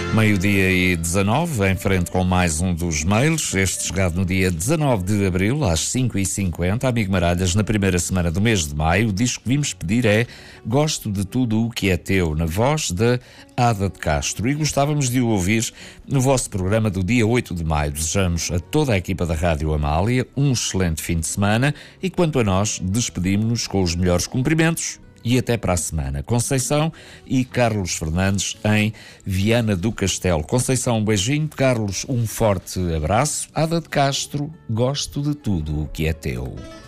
Meio-dia e 19, em frente com mais um dos mails, este chegado no dia 19 de abril, às 5h50. Amigo Maralhas, na primeira semana do mês de maio, o disco que vimos pedir é Gosto de Tudo o que é Teu, na voz da Ada de Castro. E gostávamos de o ouvir no vosso programa do dia 8 de maio. Desejamos a toda a equipa da Rádio Amália um excelente fim de semana e, quanto a nós, despedimos-nos com os melhores cumprimentos. E até para a semana. Conceição e Carlos Fernandes em Viana do Castelo. Conceição, um beijinho. Carlos, um forte abraço. Ada de Castro, gosto de tudo o que é teu.